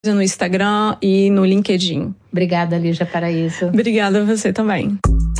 no Instagram e no LinkedIn. Obrigada, Lígia Paraíso. Obrigada a você também.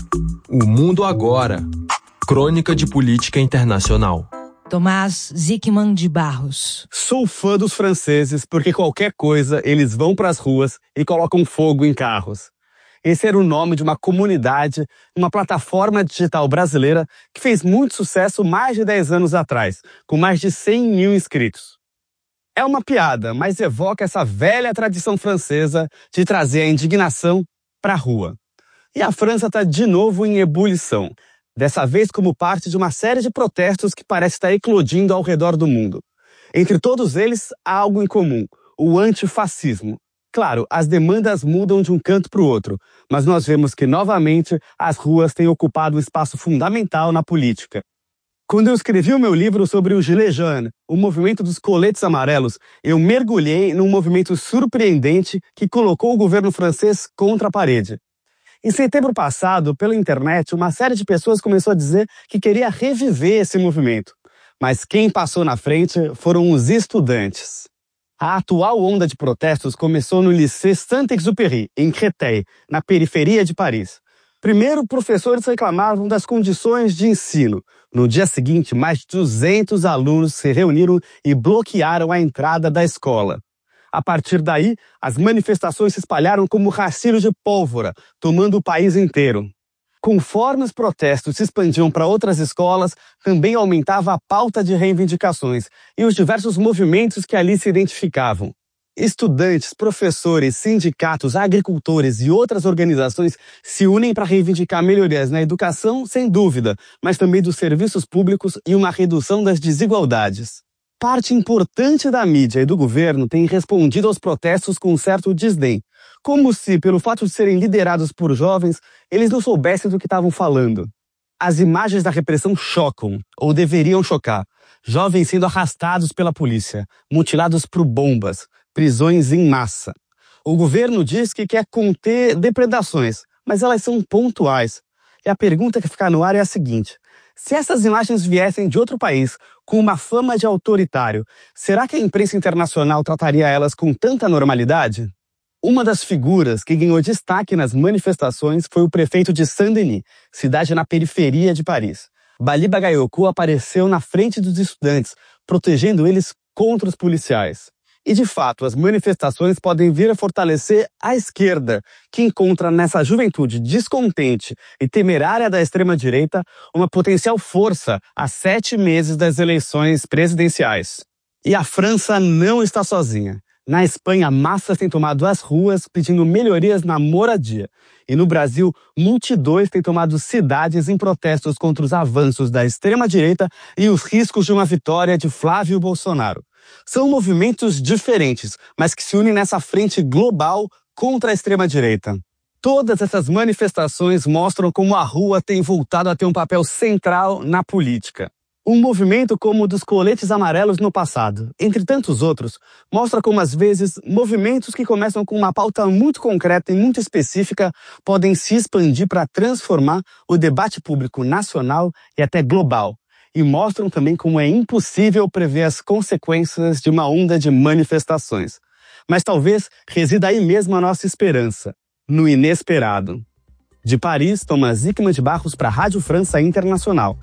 O Mundo Agora. Crônica de Política Internacional. Tomás Zickman de Barros. Sou fã dos franceses porque qualquer coisa eles vão para as ruas e colocam fogo em carros. Esse era o nome de uma comunidade, uma plataforma digital brasileira que fez muito sucesso mais de 10 anos atrás, com mais de 100 mil inscritos. É uma piada, mas evoca essa velha tradição francesa de trazer a indignação para a rua. E a França está de novo em ebulição, dessa vez como parte de uma série de protestos que parece estar eclodindo ao redor do mundo. Entre todos eles, há algo em comum, o antifascismo. Claro, as demandas mudam de um canto para o outro, mas nós vemos que, novamente, as ruas têm ocupado um espaço fundamental na política. Quando eu escrevi o meu livro sobre o Gilets Jaunes, o movimento dos coletes amarelos, eu mergulhei num movimento surpreendente que colocou o governo francês contra a parede. Em setembro passado, pela internet, uma série de pessoas começou a dizer que queria reviver esse movimento. Mas quem passou na frente foram os estudantes. A atual onda de protestos começou no Lycée Saint-Exupéry, em Créteil, na periferia de Paris. Primeiro, professores reclamavam das condições de ensino. No dia seguinte, mais de 200 alunos se reuniram e bloquearam a entrada da escola. A partir daí, as manifestações se espalharam como rastilhos de pólvora, tomando o país inteiro. Conforme os protestos se expandiam para outras escolas, também aumentava a pauta de reivindicações e os diversos movimentos que ali se identificavam. Estudantes, professores, sindicatos, agricultores e outras organizações se unem para reivindicar melhorias na educação, sem dúvida, mas também dos serviços públicos e uma redução das desigualdades. Parte importante da mídia e do governo tem respondido aos protestos com um certo desdém, como se, pelo fato de serem liderados por jovens, eles não soubessem do que estavam falando. As imagens da repressão chocam, ou deveriam chocar. Jovens sendo arrastados pela polícia, mutilados por bombas, prisões em massa. O governo diz que quer conter depredações, mas elas são pontuais. E a pergunta que fica no ar é a seguinte: se essas imagens viessem de outro país, com uma fama de autoritário, será que a imprensa internacional trataria elas com tanta normalidade? Uma das figuras que ganhou destaque nas manifestações foi o prefeito de Saint-Denis, cidade na periferia de Paris. Bali Bagayoko apareceu na frente dos estudantes, protegendo eles contra os policiais. E, de fato, as manifestações podem vir a fortalecer a esquerda, que encontra nessa juventude descontente e temerária da extrema-direita uma potencial força a 7 meses das eleições presidenciais. E a França não está sozinha. Na Espanha, massas têm tomado as ruas pedindo melhorias na moradia. E no Brasil, multidões têm tomado cidades em protestos contra os avanços da extrema-direita e os riscos de uma vitória de Flávio Bolsonaro. São movimentos diferentes, mas que se unem nessa frente global contra a extrema-direita. Todas essas manifestações mostram como a rua tem voltado a ter um papel central na política. Um movimento como o dos coletes amarelos no passado, entre tantos outros, mostra como às vezes movimentos que começam com uma pauta muito concreta e muito específica podem se expandir para transformar o debate público nacional e até global. E mostram também como é impossível prever as consequências de uma onda de manifestações. Mas talvez resida aí mesmo a nossa esperança, no inesperado. De Paris, Tomás Zickman de Barros para a Rádio França Internacional.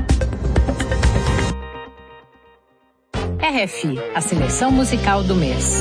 RFI, a seleção musical do mês.